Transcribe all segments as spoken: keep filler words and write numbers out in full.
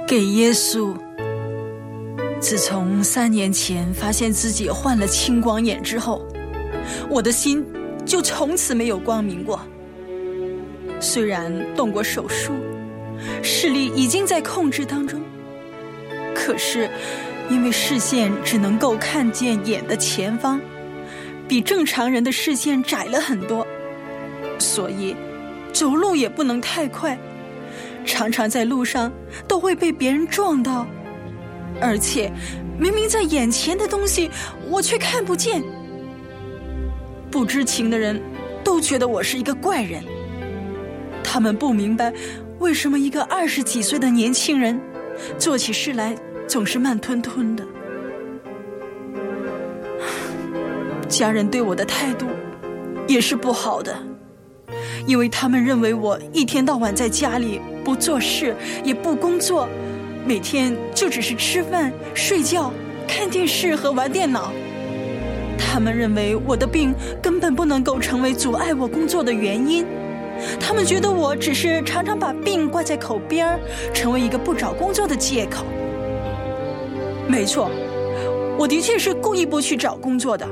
给耶稣。自从三年前发现自己患了青光眼之后，我的心就从此没有光明过。虽然动过手术，视力已经在控制当中，可是因为视线只能够看见眼的前方，比正常人的视线窄了很多，所以走路也不能太快，常常在路上都会被别人撞到，而且明明在眼前的东西我却看不见。不知情的人都觉得我是一个怪人，他们不明白为什么一个二十几岁的年轻人做起事来总是慢吞吞的。家人对我的态度也是不好的，因为他们认为我一天到晚在家里不做事也不工作，每天就只是吃饭睡觉看电视和玩电脑。他们认为我的病根本不能够成为阻碍我工作的原因，他们觉得我只是常常把病挂在口边，成为一个不找工作的借口。没错，我的确是故意不去找工作的，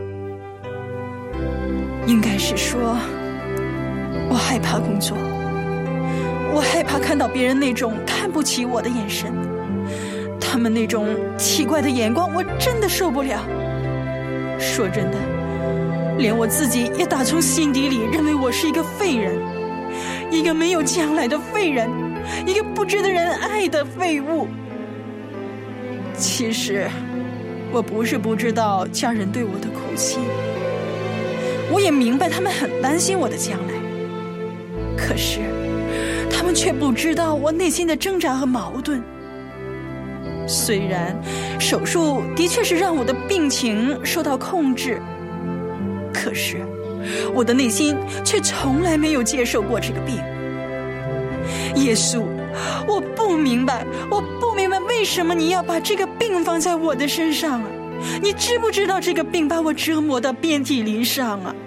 应该是说我害怕工作，我害怕看到别人那种看不起我的眼神，他们那种奇怪的眼光我真的受不了。说真的，连我自己也打从心底里认为我是一个废人，一个没有将来的废人，一个不值得人爱的废物。其实我不是不知道家人对我的苦心，我也明白他们很担心我的将来，可是他们却不知道我内心的挣扎和矛盾。虽然手术的确是让我的病情受到控制，可是我的内心却从来没有接受过这个病。耶稣，我不明白，我不明白为什么你要把这个病放在我的身上啊？你知不知道这个病把我折磨得遍体鳞伤啊？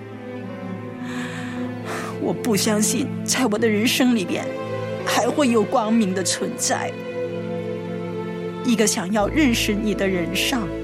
我不相信在我的人生里边还会有光明的存在。一个想要认识你的人上